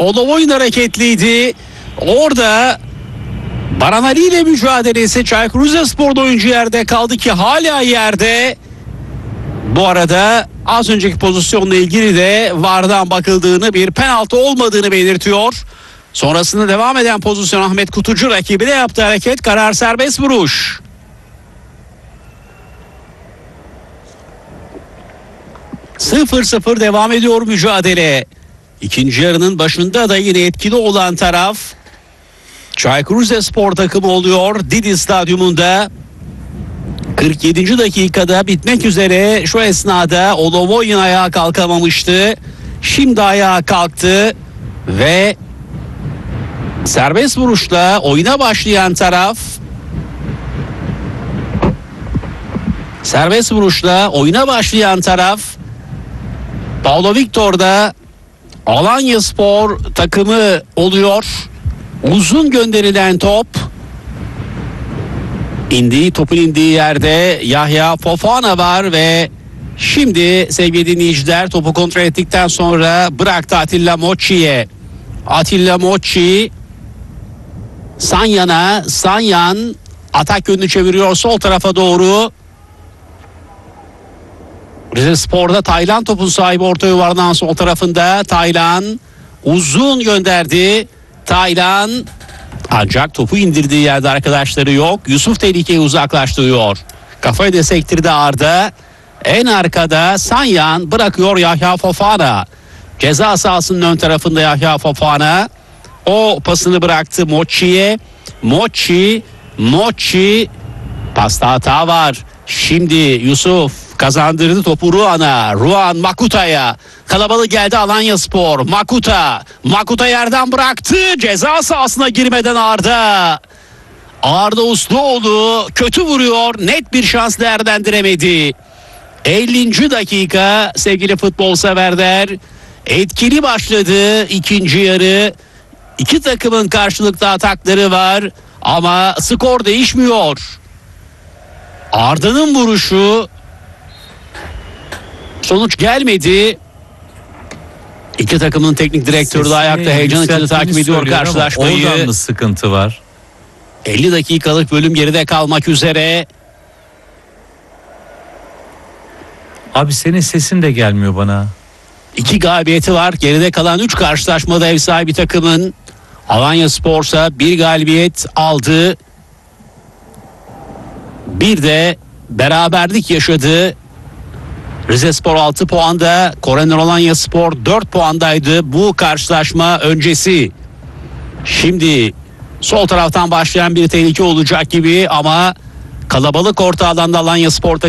Olovoyun hareketliydi. Orada Baran Ali ile mücadelesi, Çaykur Rizespor'da oyuncu yerde kaldı ki hala yerde. Bu arada az önceki pozisyonla ilgili de VAR'dan bakıldığını, bir penaltı olmadığını belirtiyor. Sonrasında devam eden pozisyon, Ahmet Kutucu rakibine yaptığı hareket, karar serbest vuruş. ...0-0 devam ediyor mücadele. İkinci yarının başında da yine etkili olan taraf Çaykur Rizespor takımı oluyor. Didi Stadyumunda 47. dakikada bitmek üzere, şu esnada Olovoyun ayağa kalkamamıştı. Şimdi ayağa kalktı ve serbest vuruşla oyuna başlayan taraf, Paulo Victor'da Alanyaspor takımı oluyor. Uzun gönderilen top, topun indiği yerde Yahya Fofana var ve şimdi sevgili dinleyiciler, topu kontrol ettikten sonra bıraktı Atilla Mocci'ye. Atilla Mocci Sanyan'a, Sanyan atak yönünü çeviriyor sol tarafa doğru. Rizespor'da Taylan topun sahibi, orta yuvarlağın sol tarafında. Taylan uzun gönderdi. Taylan ancak topu indirdiği yerde arkadaşları yok. Yusuf tehlikeyi uzaklaştırıyor. Kafayı da sektirdi Arda. En arkada Sanyan bırakıyor Yahya Fofana. Ceza sahasının ön tarafında Yahya Fofana. O pasını bıraktı Mocci'ye. Mocci pasta hata var. Şimdi Yusuf kazandırdı topu Ruan'a. Ruan Makuta'ya. Kalabalık geldi Alanyaspor. Makuta yerden bıraktı. Ceza sahasına girmeden Arda Usluoğlu kötü vuruyor. Net bir şans değerlendiremedi. 50. dakika sevgili futbol severler. Etkili başladı ikinci yarı. İki takımın karşılıklı atakları var ama skor değişmiyor. Arda'nın vuruşu, sonuç gelmedi. İki takımın teknik direktörü de ayakta heyecan içinde takip ediyor karşılaşmayı. Oradan mı sıkıntı var? 50 dakikalık bölüm geride kalmak üzere. Abi senin sesin de gelmiyor bana. 2 galibiyeti var. Geride kalan 3 karşılaşmada ev sahibi takımın. Alanyaspor'sa 1 galibiyet aldı. Bir de beraberlik yaşadı. Rizespor 6 puanda, Korener Alanyaspor 4 puandaydı bu karşılaşma öncesi. Şimdi sol taraftan başlayan bir tehlike olacak gibi ama kalabalık orta alanda Alanyaspor